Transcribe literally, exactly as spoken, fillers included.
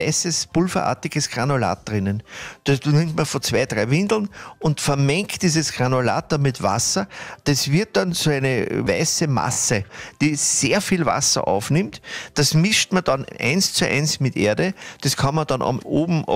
weißes, pulverartiges Granulat drinnen. Das nimmt man von zwei, drei Windeln und vermengt dieses Granulat dann mit Wasser. Das wird dann so eine weiße Masse, die sehr viel Wasser aufnimmt. Das mischt man dann eins zu eins mit Erde. Das kann man dann am oben